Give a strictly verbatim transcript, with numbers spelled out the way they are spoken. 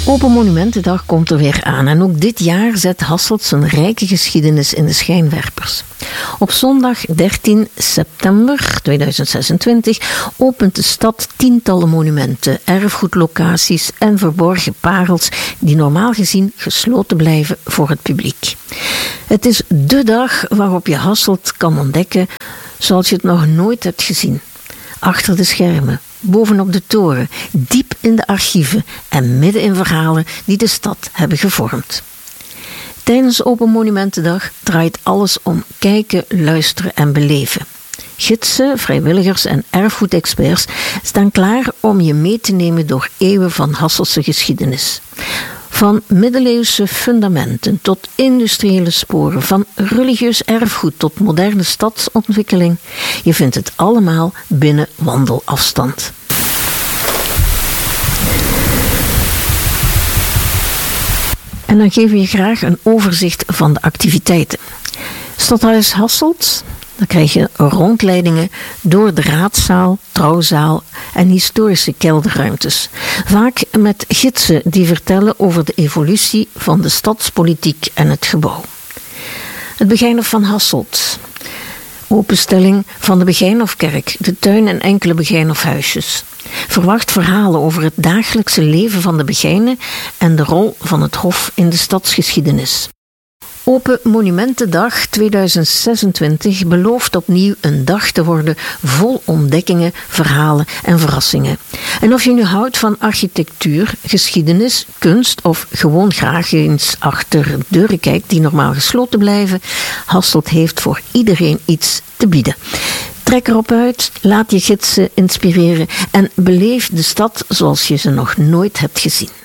Open Monumentendag komt er weer aan en ook dit jaar zet Hasselt zijn rijke geschiedenis in de schijnwerpers. Op zondag dertien september tweeduizend zesentwintig opent de stad tientallen monumenten, erfgoedlocaties en verborgen parels die normaal gezien gesloten blijven voor het publiek. Het is dé dag waarop je Hasselt kan ontdekken zoals je het nog nooit hebt gezien. Achter de schermen, bovenop de toren, diep in de archieven en midden in verhalen die de stad hebben gevormd. Tijdens Open Monumentendag draait alles om kijken, luisteren en beleven. Gidsen, vrijwilligers en erfgoedexperts staan klaar om je mee te nemen door eeuwen van Hasselse geschiedenis. Van middeleeuwse fundamenten tot industriële sporen, van religieus erfgoed tot moderne stadsontwikkeling. Je vindt het allemaal binnen wandelafstand. En dan geven we je graag een overzicht van de activiteiten. Stadhuis Hasselt, dan krijg je rondleidingen door de raadzaal, trouwzaal en historische kelderruimtes. Vaak met gidsen die vertellen over de evolutie van de stadspolitiek en het gebouw. Het Begijnhof van Hasselt. Openstelling van de Begijnhofkerk, de tuin en enkele Begijnhofhuisjes. Verwacht verhalen over het dagelijkse leven van de Begijnen en de rol van het Hof in de stadsgeschiedenis. Open Monumentendag tweeduizend zesentwintig belooft opnieuw een dag te worden vol ontdekkingen, verhalen en verrassingen. En of je nu houdt van architectuur, geschiedenis, kunst of gewoon graag eens achter deuren kijkt die normaal gesloten blijven, Hasselt heeft voor iedereen iets te bieden. Trek erop uit, laat je gidsen inspireren en beleef de stad zoals je ze nog nooit hebt gezien.